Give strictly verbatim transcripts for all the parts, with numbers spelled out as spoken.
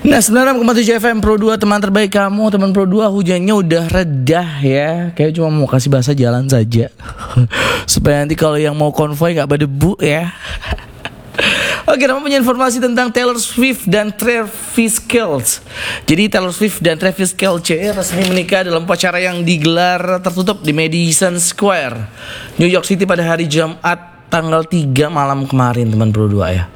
Nah, sembilan puluh enam koma tujuh F M Pro dua, teman terbaik kamu. Teman Pro dua, hujannya udah reda ya. Kayak cuma mau kasih bahasa jalan saja supaya nanti kalau yang mau konvoy gak berdebu ya. Oke, nama punya informasi tentang Taylor Swift dan Travis Kelce. Jadi Taylor Swift dan Travis Kelce resmi menikah dalam upacara yang digelar tertutup di Madison Square, New York City pada hari Jumat tanggal tiga malam kemarin, teman Pro dua ya.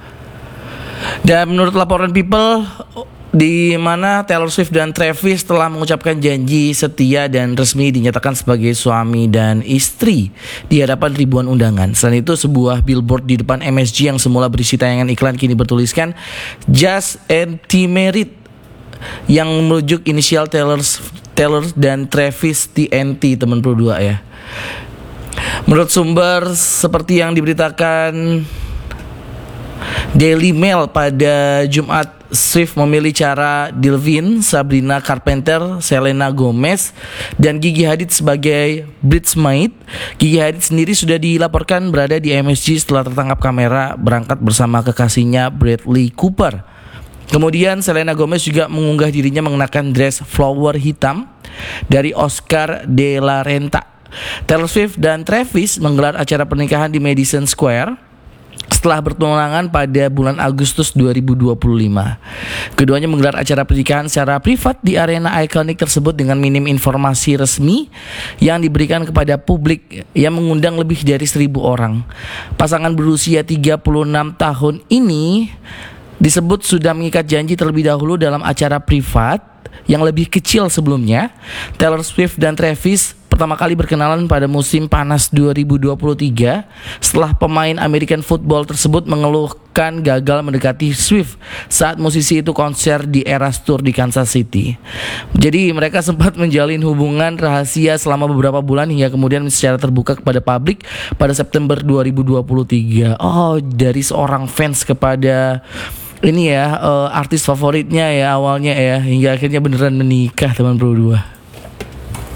Dan menurut laporan People, di mana Taylor Swift dan Travis telah mengucapkan janji setia dan resmi dinyatakan sebagai suami dan istri di hadapan ribuan undangan. Selain itu, sebuah billboard di depan M S G yang semula berisi tayangan iklan kini bertuliskan Just and T Married, yang merujuk inisial Taylor, Taylor dan Travis T N T, teman Pro dua ya. Menurut sumber seperti yang diberitakan Daily Mail pada Jumat, Swift memilih cara Delevingne, Sabrina Carpenter, Selena Gomez, dan Gigi Hadid sebagai bridesmaid. Gigi Hadid sendiri sudah dilaporkan berada di M S G setelah tertangkap kamera berangkat bersama kekasihnya Bradley Cooper. Kemudian Selena Gomez juga mengunggah dirinya mengenakan dress flower hitam dari Oscar de la Renta. Taylor Swift dan Travis menggelar acara pernikahan di Madison Square setelah bertunangan pada bulan Agustus dua ribu dua puluh lima. Keduanya menggelar acara pernikahan secara privat di arena ikonik tersebut dengan minim informasi resmi yang diberikan kepada publik yang mengundang lebih dari seribu orang. Pasangan berusia tiga puluh enam tahun ini disebut sudah mengikat janji terlebih dahulu dalam acara privat yang lebih kecil sebelumnya. Taylor Swift dan Travis pertama kali berkenalan pada musim panas dua ribu dua puluh tiga setelah pemain American football tersebut mengeluhkan gagal mendekati Swift saat musisi itu konser di Eras Tour di Kansas City. Jadi mereka sempat menjalin hubungan rahasia selama beberapa bulan hingga kemudian secara terbuka kepada publik pada September dua ribu dua puluh tiga. Oh, dari seorang fans kepada ini ya, uh, artis favoritnya ya awalnya ya, hingga akhirnya beneran menikah, teman Pro dua.